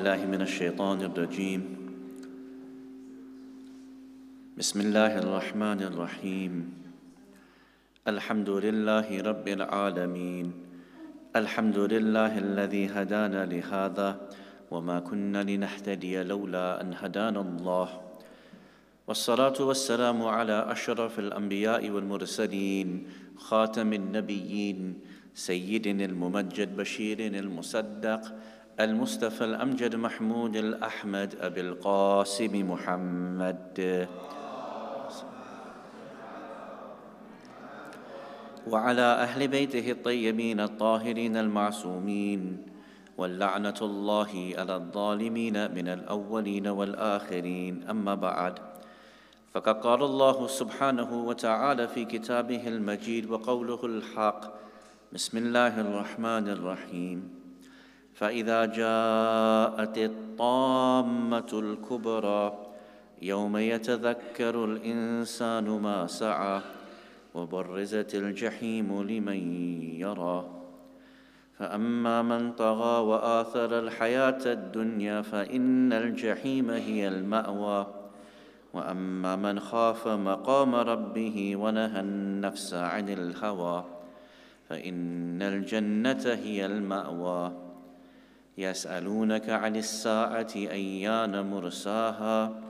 بالله من الشيطان الرجيم. بسم الله الرحمن الرحيم. الحمد لله رب العالمين. الحمد لله الذي هدانا لهذا وما كنا لنهتدي لولا أن هدانا الله، والصلاة والسلام على أشرف الأنبياء والمرسلين، خاتم النبيين، سيدنا الممجد بشير المصدق المصطفى الأمجد محمود الأحمد أبي القاسم محمد، وعلى أهل بيته الطيبين الطاهرين المعصومين، واللعنة الله على الظالمين من الأولين والآخرين. أما بعد، فقد قال الله سبحانه وتعالى في كتابه المجيد وقوله الحق: بسم الله الرحمن الرحيم. فإذا جاءت الطامة الكبرى يوم يتذكر الإنسان ما سعى وبرزت الجحيم لمن يرى، فأما من طغى وآثر الحياة الدنيا فإن الجحيم هي المأوى، وأما من خاف مقام ربه ونهى النفس عن الهوى فإن الجنة هي المأوى. يسألونك عن الساعة أيان مرساها